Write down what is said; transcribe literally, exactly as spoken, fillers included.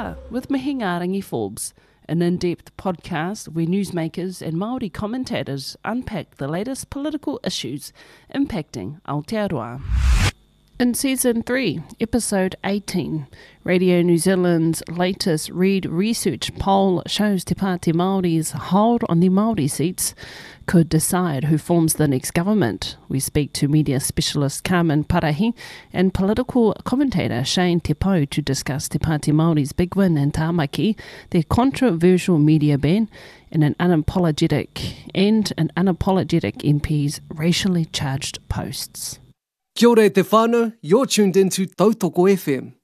Aotearoa with Mihinga Rangi Forbes, an in-depth podcast where newsmakers and Māori commentators unpack the latest political issues impacting Aotearoa. In Season three, Episode eighteen, Radio New Zealand's latest Reid Research poll shows Te Pāti Māori's hold on the Māori seats could decide who forms the next government. We speak to media specialist Carmen Parahi and political commentator Shane Te Pou to discuss Te Pāti Māori's big win in Tāmaki, their controversial media ban, and an unapologetic and an unapologetic M P's racially charged posts. Kia ora e te whānau, you're tuned into Tautoko F M.